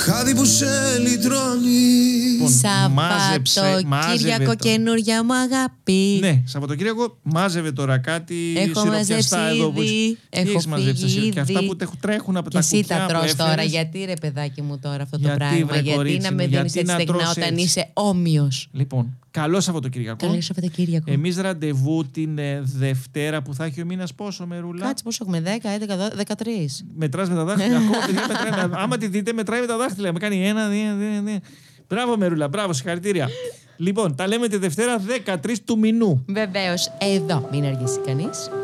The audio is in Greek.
χάδι που σε λυτρώνει. Σαββατοκύριακο, καινούρια μου αγάπη. Ναι, Σαββατοκύριακο μάζευε τώρα κάτι σιροπιαστά εδώ που έχω μαζέψει φύγει και αυτά που τρέχουν από και τα εσύ κουκιά τα που τρως έφερες. τώρα. Γιατί ρε παιδάκι μου τώρα αυτό το Γιατί, πράγμα? βρε, Γιατί κορίτσι να μου, με δίνεις γιατί έτσι να στεγνά τρως όταν έτσι? είσαι όμοιος? Λοιπόν, καλό Σαββατοκύριακο. Καλό Σαββατοκύριακο. Εμείς ραντεβού την Δευτέρα που θα έχει ο μήνας πόσο, Μερούλα? Κάτσε, πόσο έχουμε? 10, 11, 13. Μετράς με τα δάχτυλα. Ακόμα παιδιά μετράει. Άμα τη δείτε, μετράει με τα δάχτυλα. Με κάνει 1, 2, 2. Μπράβο, Μερούλα, μπράβο, συγχαρητήρια. Λοιπόν, τα λέμε τη Δευτέρα 13 του μηνού. Βεβαίως, εδώ μην αργήσει κανείς.